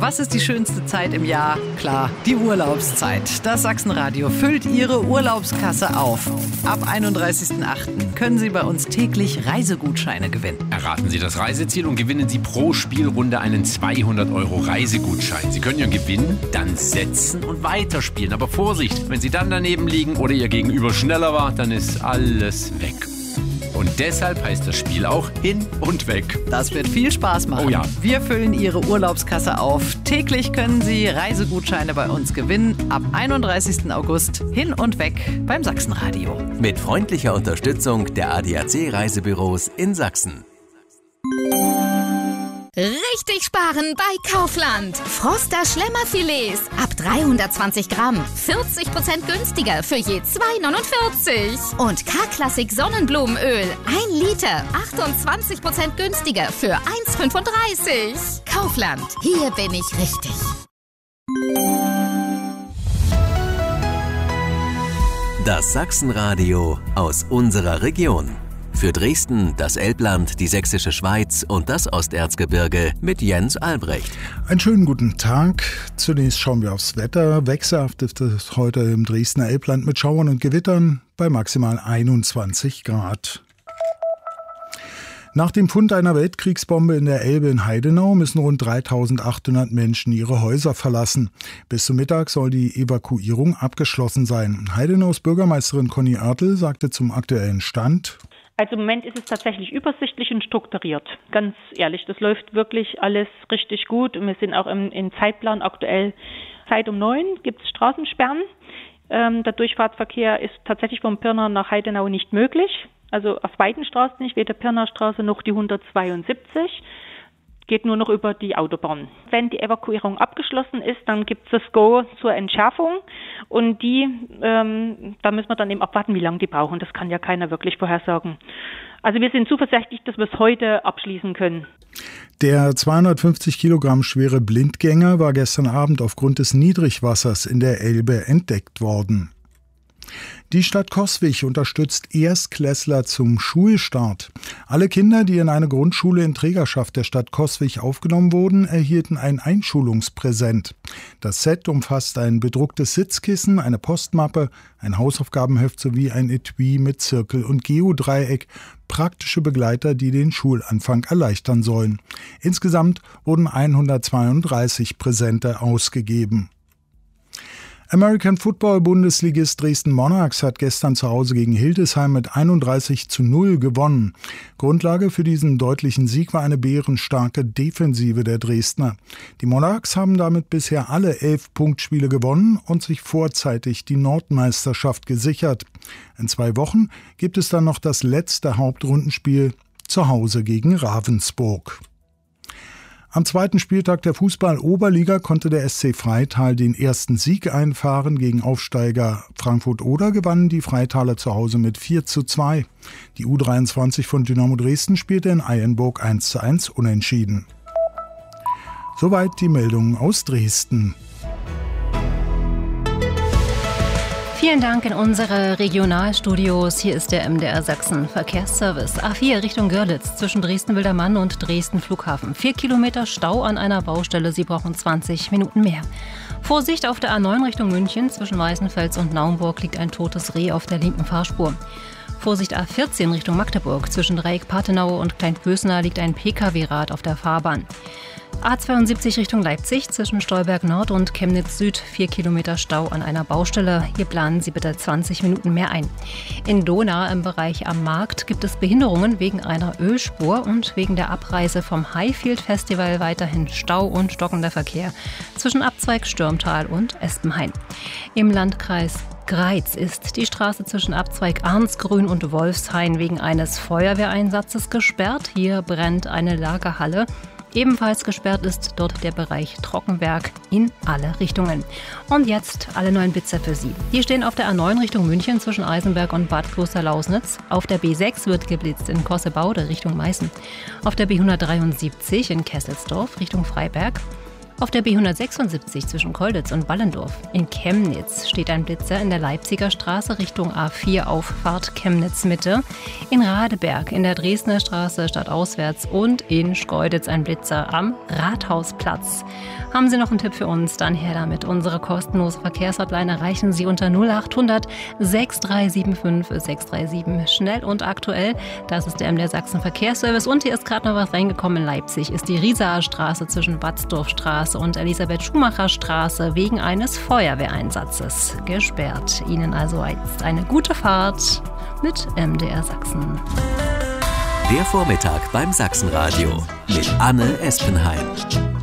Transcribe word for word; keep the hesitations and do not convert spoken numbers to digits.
Was ist die schönste Zeit im Jahr? Klar, die Urlaubszeit. Das Sachsenradio füllt Ihre Urlaubskasse auf. Ab einunddreißigsten achten können Sie bei uns täglich Reisegutscheine gewinnen. Erraten Sie das Reiseziel und gewinnen Sie pro Spielrunde einen zweihundert Euro Reisegutschein. Sie können Ihren Gewinn dann setzen und weiterspielen. Aber Vorsicht, wenn Sie dann daneben liegen oder Ihr Gegenüber schneller war, dann ist alles weg. Und deshalb heißt das Spiel auch Hin und Weg. Das wird viel Spaß machen. Oh ja. Wir füllen Ihre Urlaubskasse auf. Täglich können Sie Reisegutscheine bei uns gewinnen. Ab einunddreißigsten August Hin und Weg beim Sachsenradio. Mit freundlicher Unterstützung der A D A C Reisebüros in Sachsen. Richtig sparen bei Kaufland. Froster Schlemmerfilets ab dreihundertzwanzig Gramm. vierzig Prozent günstiger für je zwei neunundvierzig. Und K-Klassik Sonnenblumenöl. ein Liter. achtundzwanzig Prozent günstiger für eins fünfunddreißig. Kaufland. Hier bin ich richtig. Das Sachsenradio aus unserer Region. Für Dresden, das Elbland, die Sächsische Schweiz und das Osterzgebirge mit Jens Albrecht. Einen schönen guten Tag. Zunächst schauen wir aufs Wetter. Wechselhaft ist es heute im Dresdner Elbland mit Schauern und Gewittern bei maximal einundzwanzig Grad. Nach dem Fund einer Weltkriegsbombe in der Elbe in Heidenau müssen rund dreitausendachthundert Menschen ihre Häuser verlassen. Bis zum Mittag soll die Evakuierung abgeschlossen sein. Heidenaus Bürgermeisterin Conny Oertel sagte zum aktuellen Stand: Also im Moment ist es tatsächlich übersichtlich und strukturiert. Ganz ehrlich, das läuft wirklich alles richtig gut. Und wir sind auch im, im Zeitplan aktuell. Zeit um neun gibt es Straßensperren. Ähm, der Durchfahrtsverkehr ist tatsächlich vom Pirna nach Heidenau nicht möglich. Also auf beiden Straßen nicht, weder Pirnastraße noch die hundertzweiundsiebzig. Geht nur noch über die Autobahn. Wenn die Evakuierung abgeschlossen ist, dann gibt es das Go zur Entschärfung und die, ähm, da müssen wir dann eben abwarten, wie lange die brauchen. Das kann ja keiner wirklich vorhersagen. Also wir sind zuversichtlich, dass wir es heute abschließen können. Der zweihundertfünfzig Kilogramm schwere Blindgänger war gestern Abend aufgrund des Niedrigwassers in der Elbe entdeckt worden. Die Stadt Coswig unterstützt Erstklässler zum Schulstart. Alle Kinder, die in eine Grundschule in Trägerschaft der Stadt Coswig aufgenommen wurden, erhielten ein Einschulungspräsent. Das Set umfasst ein bedrucktes Sitzkissen, eine Postmappe, ein Hausaufgabenheft sowie ein Etui mit Zirkel und Geodreieck, praktische Begleiter, die den Schulanfang erleichtern sollen. Insgesamt wurden hundertzweiunddreißig Präsente ausgegeben. American Football Bundesligist Dresden Monarchs hat gestern zu Hause gegen Hildesheim mit einunddreißig zu null gewonnen. Grundlage für diesen deutlichen Sieg war eine bärenstarke Defensive der Dresdner. Die Monarchs haben damit bisher alle elf Punktspiele gewonnen und sich vorzeitig die Nordmeisterschaft gesichert. In zwei Wochen gibt es dann noch das letzte Hauptrundenspiel zu Hause gegen Ravensburg. Am zweiten Spieltag der Fußball-Oberliga konnte der S C Freital den ersten Sieg einfahren. Gegen Aufsteiger Frankfurt-Oder gewannen die Freitaler zu Hause mit vier zu zwei. Die U dreiundzwanzig von Dynamo Dresden spielte in Eilenburg eins zu eins unentschieden. Soweit die Meldungen aus Dresden. Vielen Dank in unsere Regionalstudios. Hier ist der M D R Sachsen Verkehrsservice. A vier Richtung Görlitz zwischen Dresden-Wildermann und Dresden Flughafen. Vier Kilometer Stau an einer Baustelle. Sie brauchen zwanzig Minuten mehr. Vorsicht auf der A neun Richtung München. Zwischen Weißenfels und Naumburg liegt ein totes Reh auf der linken Fahrspur. Vorsicht A vierzehn Richtung Magdeburg. Zwischen Dreieck-Pathenaue und Kleinpösner liegt ein P K W-Rad auf der Fahrbahn. A zweiundsiebzig Richtung Leipzig zwischen Stolberg Nord und Chemnitz Süd. Vier Kilometer Stau an einer Baustelle. Hier planen Sie bitte zwanzig Minuten mehr ein. In Dohna im Bereich am Markt gibt es Behinderungen wegen einer Ölspur und wegen der Abreise vom Highfield Festival weiterhin Stau und stockender Verkehr zwischen Abzweig Stürmtal und Espenhain. Im Landkreis Greiz ist die Straße zwischen Abzweig Arnsgrün und Wolfshain wegen eines Feuerwehreinsatzes gesperrt. Hier brennt eine Lagerhalle. Ebenfalls gesperrt ist dort der Bereich Trockenberg in alle Richtungen. Und jetzt alle neuen Blitzer für Sie. Die stehen auf der A neun Richtung München zwischen Eisenberg und Bad Klosterlausnitz. Auf der B sechs wird geblitzt in Kossebaude Richtung Meißen. Auf der B hundertdreiundsiebzig in Kesselsdorf Richtung Freiberg. Auf der B hundertsechsundsiebzig zwischen Kolditz und Wallendorf. In Chemnitz steht ein Blitzer in der Leipziger Straße Richtung A vier Auffahrt Chemnitz Mitte. In Radeberg in der Dresdner Straße stadtauswärts und in Schkeuditz ein Blitzer am Rathausplatz. Haben Sie noch einen Tipp für uns? Dann her damit. Unsere kostenlose Verkehrshotline erreichen Sie unter null acht hundert sechs drei sieben fünf sechs drei sieben. Schnell und aktuell. Das ist der M D R Sachsen Verkehrsservice. Und hier ist gerade noch was reingekommen. In Leipzig ist die Riesaer Straße zwischen Watzdorfstraße und Elisabeth-Schumacher-Straße wegen eines Feuerwehreinsatzes gesperrt. Ihnen also jetzt eine gute Fahrt mit M D R Sachsen. Der Vormittag beim Sachsenradio mit Anne Espenheim.